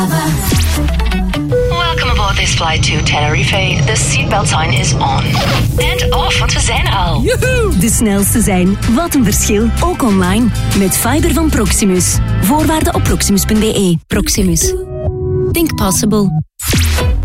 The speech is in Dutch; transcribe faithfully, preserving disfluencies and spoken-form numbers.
Welcome aboard this flight to Tenerife. The seatbelt sign is on. And off, want we zijn er al. Joehoe! De snelste zijn. Wat een verschil. Ook online. Met fiber van Proximus. Voorwaarden op proximus punt be. Proximus. Think possible.